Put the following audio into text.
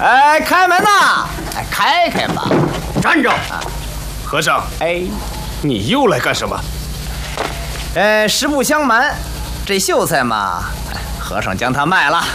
哎，开门呐！哎，开开吧。 站着！和尚， 哎， 你又来干什么？ 实不相瞒，这秀才嘛，和尚将他卖了。